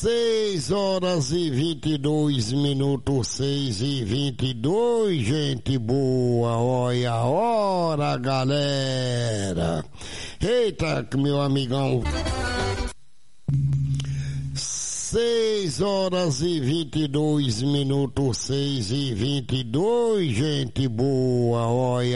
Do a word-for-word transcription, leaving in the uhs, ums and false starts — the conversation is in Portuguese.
Seis horas e vinte e dois minutos, seis e vinte e dois, gente boa, olha a hora, galera. Eita, meu amigão. Seis horas e vinte e dois minutos, seis e vinte e dois, gente boa, olha.